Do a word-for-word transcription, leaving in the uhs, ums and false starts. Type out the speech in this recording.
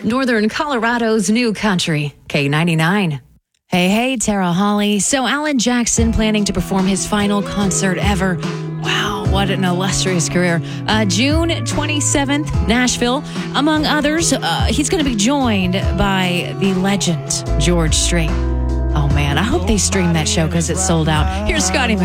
Northern Colorado's new country, K ninety-nine. Hey, hey, Tara Holly. So Alan Jackson planning to perform his final concert ever. Wow, what an illustrious career. Uh, June twenty-seventh, Nashville. Among others, uh, he's going to be joined by the legend, George Strait. Oh, man, I hope they stream that show because it's sold out. Here's Scotty Moon.